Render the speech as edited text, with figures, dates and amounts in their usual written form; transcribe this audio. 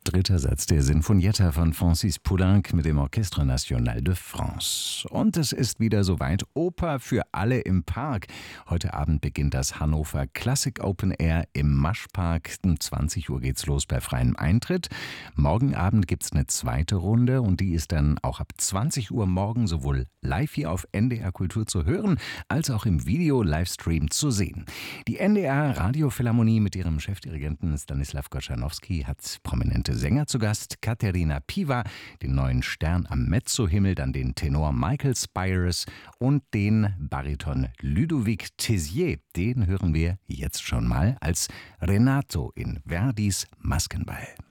Dritter Satz der Sinfonietta von Francis Poulenc mit dem Orchestre National de France. Und es ist wieder soweit, Oper für alle im Park. Heute Abend beginnt das Hannover Classic Open Air im Maschpark. Um 20 Uhr geht's los bei freiem Eintritt. Morgen Abend gibt's eine zweite Runde und die ist dann auch ab 20 Uhr morgen sowohl live hier auf NDR Kultur zu hören, als auch im Video-Livestream zu sehen. Die NDR Radiophilharmonie mit ihrem Chefdirigenten Stanislav Gorzhanowski hat prominente Sänger zu Gast. Katerina Piwa, den neuen Stern am Mezzohimmel, dann den Tenor Michael Spyres und den Bariton Ludovic Tézier. Den hören wir jetzt schon mal als Renato in Verdis Maskenball.